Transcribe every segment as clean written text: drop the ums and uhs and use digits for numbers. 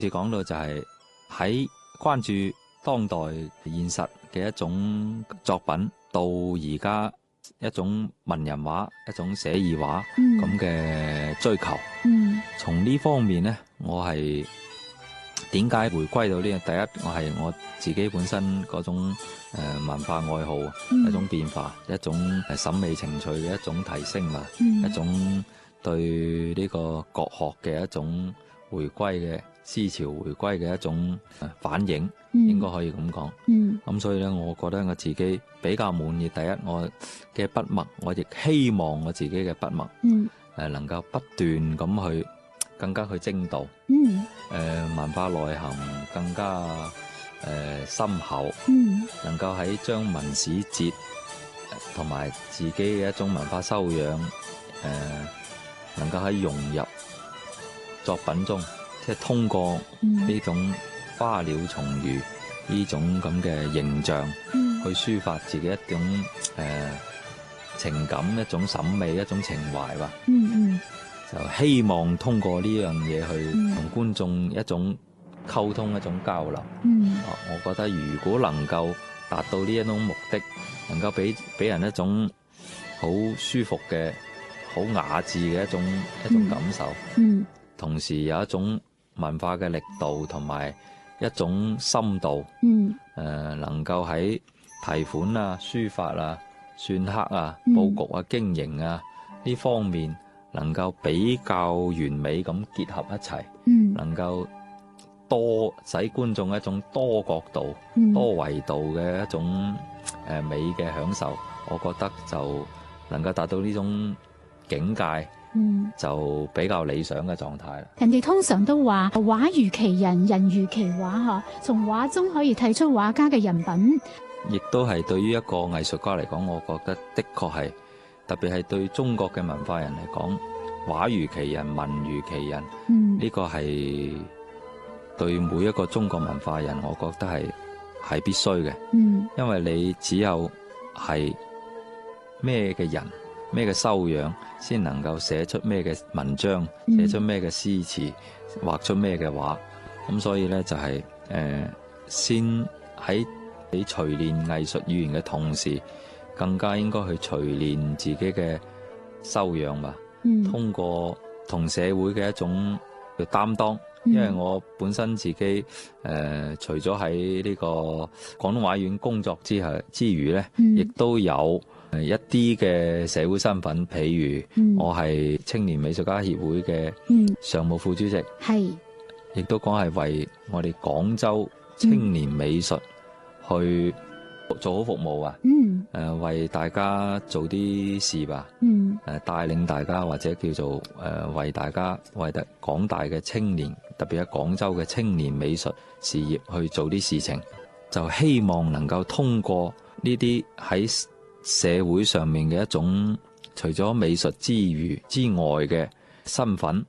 似講到就係喺關注當代現實嘅一種作品，到而家一種文人畫、一種寫意畫咁嘅追求。從呢方面呢，我係點解回歸到呢個？第一，我係我自己本身嗰種文化愛好，一種變化，一種審美情趣嘅一種提升嘛，一種對呢個國學嘅一種回歸嘅思潮，回歸嘅一種反映，應該可以咁講。咁所以咧，我覺得我自己比較滿意。第一，我嘅筆墨，我亦希望我自己嘅筆墨能夠不斷咁去更加去精度，文化內涵更加深厚，能夠喺將文史哲同埋自己嘅一種文化修養，能夠喺融入作品中，即係通過呢種花鳥蟲魚呢種咁嘅形象，去抒發自己一種情感、一種審美、一種情懷吧。就希望通過呢樣嘢去同觀眾一種溝通、一種交流。我覺得如果能夠達到呢一種目的，能夠俾人一種好舒服嘅、好雅致嘅一種感受，同時有一種文化嘅力度同埋一種深度，能夠喺題款啊、書法啊、篆刻啊、佈局啊、經營啊呢方面，能夠比較完美咁結合一齊，能夠多使觀眾一種多角度、多維度嘅一種美嘅享受，我覺得就能夠達到呢種境界，就比較理想嘅狀態啦。 人哋通常都話畫如其人，人如其畫，嗬，從畫中可以睇出畫家嘅人品， 亦都係對於一個藝術家嚟講，我覺得的確係，特別係對中國嘅文化人嚟講，畫如其人，文如其人，呢個係對每一個中國文化人，我覺得係必須嘅。因為你只有係咩嘅人，咩嘅修養，先能夠寫出咩嘅文章，寫出咩嘅詩詞，畫出咩嘅畫。咁所以呢，就係先喺你錘煉藝術語言嘅同時，更加應該去錘煉自己嘅修養吧。通過同社會嘅一種嘅擔當，因為我本身自己除咗喺呢個廣東畫院工作之餘呢，亦都有一啲嘅社會身份，譬如我係青年美術家協會嘅常務副主席，亦都講係為我哋廣州青年美術去做好服務啊！為大家做啲事吧，帶領大家或者叫做為廣大嘅青年，特別係廣州嘅青年美術事業去做啲事情，就希望能夠通過呢啲喺社會上面嘅一種，除咗美術之外嘅身份，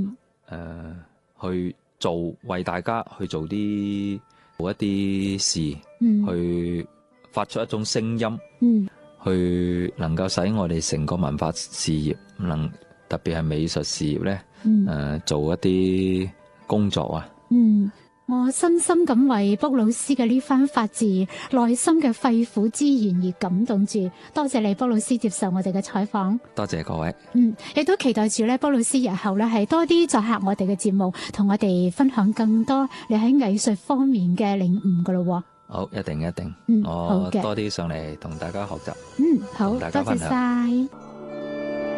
去為大家去做一啲事，去發出一種聲音，去能夠使我哋成個文化事業，特別係美術事業呢，做一啲工作啊。 我深深咁為卜老師嘅呢番發自內心嘅肺腑之言而感動住，多謝你卜老師接受我哋嘅採訪。 多謝各位。 亦都期待住咧卜老師日後咧係多啲作客我哋嘅節目，同我哋分享更多你喺藝術方面嘅領悟噶咯。 好，一定， 好嘅， 多啲上嚟同大家學習。 好，多謝晒。